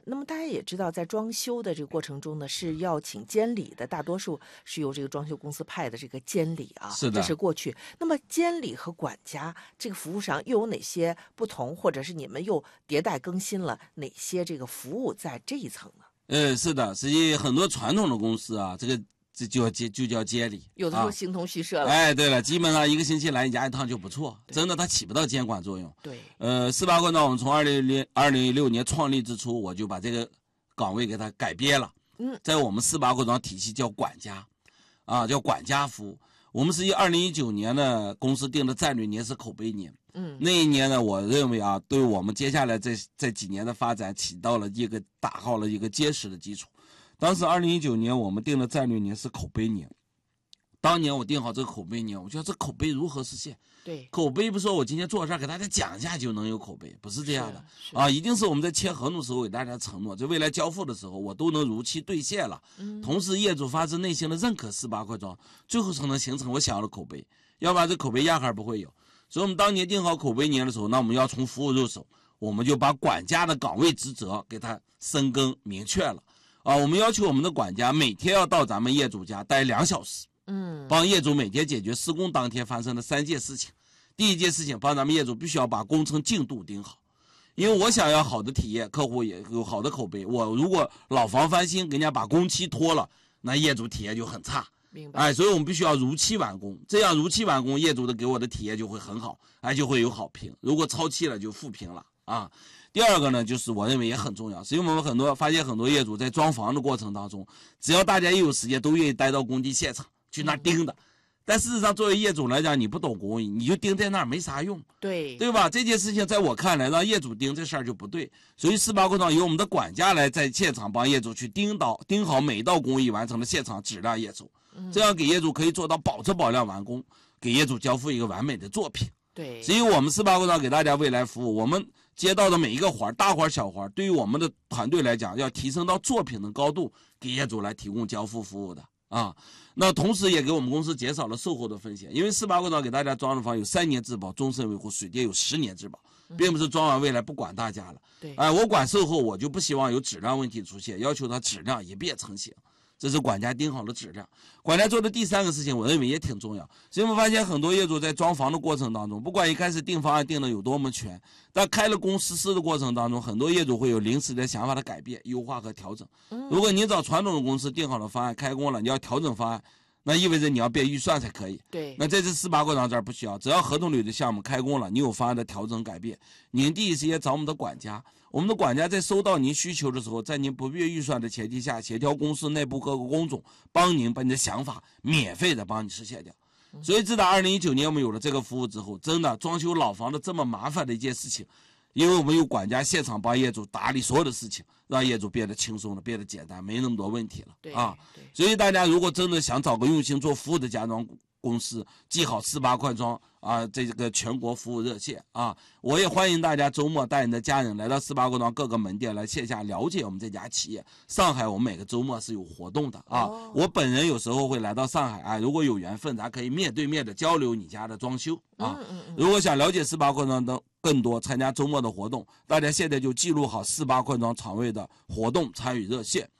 那么大家也知道，在装修的这个过程中呢，是要请监理的，大多数是由这个装修公司派的这个监理啊， 是的， 这是过去。那么监理和管家这个服务上又有哪些不同，或者是你们又迭代更新了哪些这个服务在这一层呢？ 是的，实际很多传统的公司啊，这就叫监理， 有的时候形同虚设了。 哎，对了，基本上一个星期来你家一趟就不错，真的它起不到监管作用。 对， 四八冠呢，我们从2016年创立之初，我就把这个岗位给它改编了。在我们四八冠庄体系叫管家，叫管家服务。我们是以2019年呢，公司定的战略年是口碑年。那一年呢，我认为啊，对我们接下来这几年的发展打好了一个结实的基础。当时2019年我们定的战略年是口碑年，当年我定好这个口碑年，我觉得这口碑如何实现？ 对， 口碑不是说我今天坐这儿给大家讲一下就能有口碑，不是这样的一定是我们在签合同的时候给大家承诺，就未来交付的时候我都能如期兑现了。同时业主发自内心的认可4-8块庄，最后才能形成我想要的口碑，要不然这口碑压根儿不会有。所以我们当年定好口碑年的时候，那我们要从服务入手，我们就把管家的岗位职责给他深耕明确了。我们要求我们的管家每天要到咱们业主家待2小时，帮业主每天解决施工当天发生的3件事情。第一件事情，帮咱们业主必须要把工程进度盯好，因为我想要好的体验，客户也有好的口碑。我如果老房翻新，给人家把工期拖了，那业主体验就很差。 明白。 所以我们必须要如期完工，这样如期完工，业主的给我的体验就会很好，就会有好评。如果超期了就负评了啊。第二个呢，就是我认为也很重要，是因为我们发现很多业主在装房的过程当中，只要大家一有时间，都愿意待到工地现场去那盯的。但事实上，作为业主来讲，你不懂工艺，你就盯在那儿没啥用，对吧？这件事情在我看来，让业主盯这事儿就不对。所以4-8块庄由我们的管家来在现场帮业主去盯好每道工艺完成的现场质量业主，这样给业主可以做到保质保量完工，给业主交付一个完美的作品。 对， 所以我们4-8块庄给大家未来服务，我们接到的每一个活儿，大活儿小活儿，对于我们的团队来讲，要提升到作品的高度，给业主来提供交付服务的。那同时也给我们公司减少了售后的风险，因为4-8块庄给大家装的房有3年质保，终身维护，水电有10年质保，并不是装完未来不管大家了。 对， 我管售后，我就不希望有质量问题出现，要求它质量一变成型。这是管家盯好了质量。管家做的第3个事情，我认为也挺重要。所以我们发现很多业主在装房的过程当中，不管一开始定方案定的有多么全，但开了工实施的过程当中，很多业主会有临时的想法的改变、优化和调整。如果你找传统的公司定好了方案开工了，你要调整方案，那意味着你要变预算才可以。 对， 那这次4-8块庄这儿不需要，只要合同里的项目开工了，你有方案的调整改变，您第一时间找我们的管家。我们的管家在收到您需求的时候，在您不变预算的前提下，协调公司内部各个工种，帮您把你的想法免费的帮你实现掉。所以自打2019年我们有了这个服务之后，真的装修老房的这么麻烦的一件事情，因为我们有管家现场帮业主打理所有的事情，让业主变得轻松了，变得简单，没那么多问题了。所以大家如果真的想找个用心做服务的家装公司，记好4-8块庄这个全国服务热线我也欢迎大家周末带你的家人来到4-8块庄各个门店来线下了解我们这家企业。上海我们每个周末是有活动的我本人有时候会来到上海如果有缘分，咱可以面对面的交流你家的装修如果想了解4-8块庄的更多，参加周末的活动，大家现在就记录好4-8块庄厂位的活动参与热线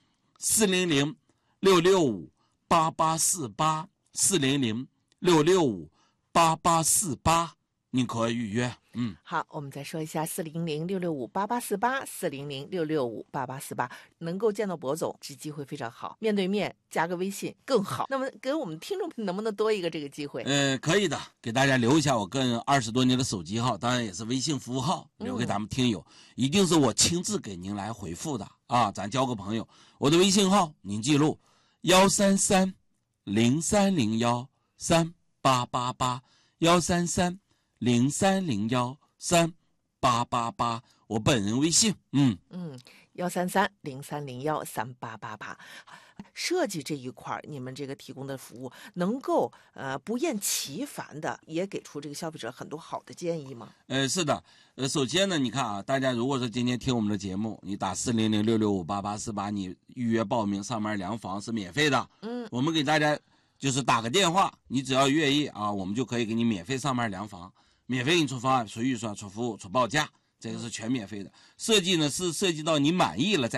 400-665-8848。400-665-8848，你可以预约。 好，我们再说一下400-665-8848 400-665-8848，能够见到博总，这机会非常好，面对面加个微信更好。那么给我们听众能不能多一个这个机会？ 可以的，给大家留一下我个人20多年的手机号，当然也是微信服务号，留给咱们听友，一定是我亲自给您来回复的咱交个朋友。我的微信号您记录133-0301-3888 133-0301-3888，我本人微信 133-0301-3888。设计这一块你们这个提供的服务能够不厌其烦的也给出这个消费者很多好的建议吗？ 是的，首先呢，你看大家如果说今天听我们的节目，你打400-665-8848，你预约报名上门量房是免费的。我们给大家就是打个电话，你只要愿意我们就可以给你免费上门量房，免费给你出方案、出预算、出服务、出报价，这个是全免费的。设计呢是涉及到你满意了再